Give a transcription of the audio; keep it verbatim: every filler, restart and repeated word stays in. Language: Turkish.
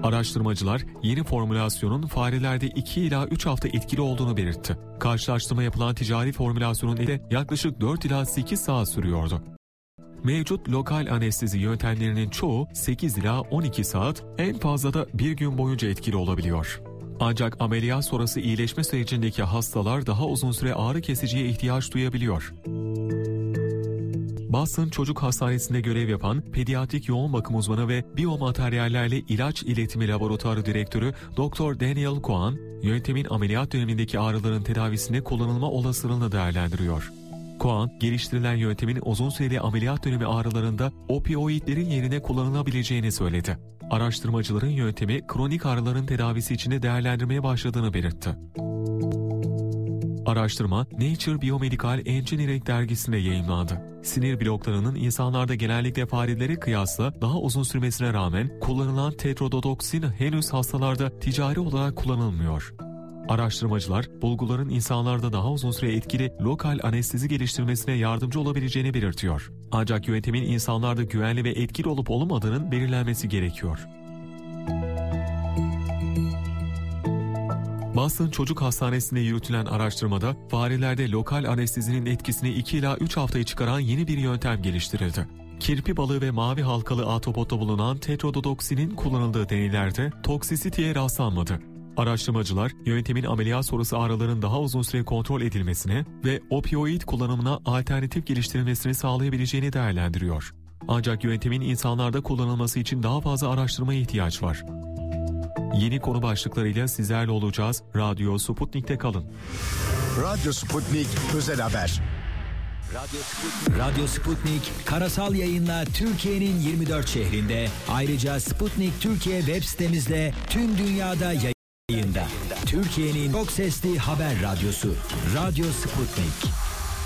Araştırmacılar yeni formülasyonun farelerde iki ila üç hafta etkili olduğunu belirtti. Karşılaştırma yapılan ticari formülasyonun ise yaklaşık dört ila sekiz saat sürüyordu. Mevcut lokal anestezi yöntemlerinin çoğu sekiz ila on iki saat, en fazla da bir gün boyunca etkili olabiliyor. Ancak ameliyat sonrası iyileşme sürecindeki hastalar daha uzun süre ağrı kesiciye ihtiyaç duyabiliyor. Boston Çocuk Hastanesi'nde görev yapan pediatrik yoğun bakım uzmanı ve biyomateryallerle ilaç iletimi laboratuvarı direktörü doktor Daniel Cohen, yöntemin ameliyat dönemindeki ağrıların tedavisinde kullanılma olasılığını değerlendiriyor. Cohen, geliştirilen yöntemin uzun süreli ameliyat dönemi ağrılarında opioidlerin yerine kullanılabileceğini söyledi. Araştırmacıların yöntemi kronik ağrıların tedavisi için de değerlendirmeye başladığını belirtti. Araştırma Nature Biomedical Engineering dergisinde yayımlandı. Sinir bloklarının insanlarda genellikle farelere kıyasla daha uzun sürmesine rağmen kullanılan tetrodotoksin henüz hastalarda ticari olarak kullanılmıyor. Araştırmacılar, bulguların insanlarda daha uzun süre etkili lokal anestezi geliştirmesine yardımcı olabileceğini belirtiyor. Ancak yöntemin insanlarda güvenli ve etkili olup olmadığının belirlenmesi gerekiyor. Boston Çocuk Hastanesi'nde yürütülen araştırmada farelerde lokal anestezinin etkisini iki ila üç haftaya çıkaran yeni bir yöntem geliştirildi. Kirpi balığı ve mavi halkalı ahtapotta bulunan tetrodotoksinin kullanıldığı deneylerde toksisiteye rastlanmadı. Araştırmacılar, yöntemin ameliyat sonrası ağrıların daha uzun süre kontrol edilmesine ve opioid kullanımına alternatif geliştirilmesini sağlayabileceğini değerlendiriyor. Ancak yöntemin insanlarda kullanılması için daha fazla araştırmaya ihtiyaç var. Yeni konu başlıklarıyla sizlerle olacağız. Radyo Sputnik'te kalın. Radyo Sputnik Özel Haber. Radyo Sputnik. Radyo Sputnik karasal yayınla Türkiye'nin yirmi dört şehrinde, ayrıca Sputnik Türkiye web sitemizde tüm dünyada yayında. Türkiye'nin çok sesli haber radyosu Radyo Sputnik.